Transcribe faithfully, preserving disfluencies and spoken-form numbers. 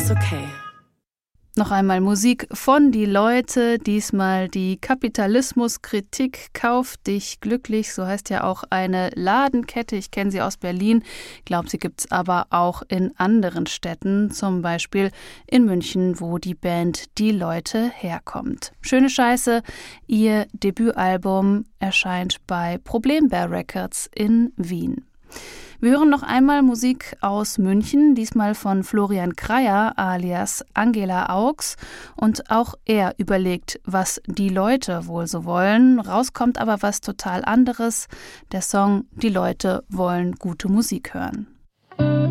alles okay. Noch einmal Musik von Die Leute, diesmal die Kapitalismuskritik Kauf dich glücklich, so heißt ja auch eine Ladenkette, ich kenne sie aus Berlin, glaube, sie gibt es aber auch in anderen Städten, zum Beispiel in München, wo die Band Die Leute herkommt. Schöne Scheiße, ihr Debütalbum erscheint bei Problembär Records in Wien. Wir hören noch einmal Musik aus München, diesmal von Florian Kreyer alias Angela Augs. Und auch er überlegt, was die Leute wohl so wollen. Rauskommt aber was total anderes. Der Song Die Leute wollen gute Musik hören.